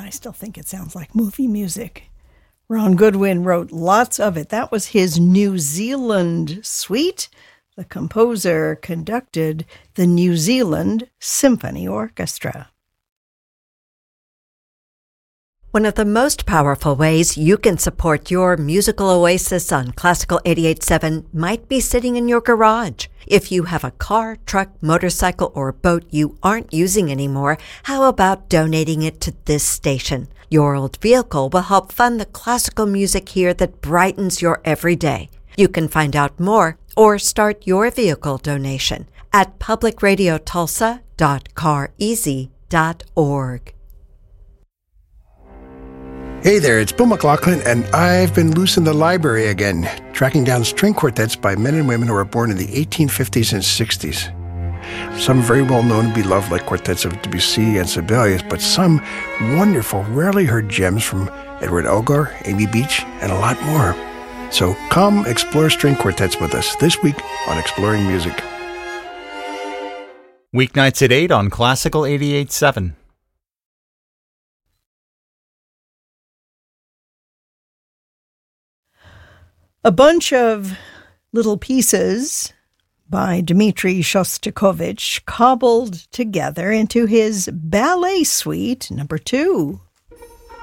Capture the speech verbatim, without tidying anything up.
I still think it sounds like movie music. Ron Goodwin wrote lots of it. That was his New Zealand suite. The composer conducted the New Zealand Symphony Orchestra. One of the most powerful ways you can support your musical oasis on Classical eighty-eight point seven might be sitting in your garage. If you have a car, truck, motorcycle, or boat you aren't using anymore, how about donating it to this station? Your old vehicle will help fund the classical music here that brightens your everyday. You can find out more or start your vehicle donation at public radio tulsa dot car easy dot org. Hey there, it's Bill McLaughlin, and I've been loose in the library again, tracking down string quartets by men and women who were born in the eighteen fifties and sixties. Some very well known and beloved, like quartets of Debussy and Sibelius, but some wonderful, rarely heard gems from Edward Elgar, Amy Beach, and a lot more. So come explore string quartets with us this week on Exploring Music. Weeknights at eight on Classical eighty-eight point seven. A bunch of little pieces by Dmitri Shostakovich cobbled together into his ballet suite number two.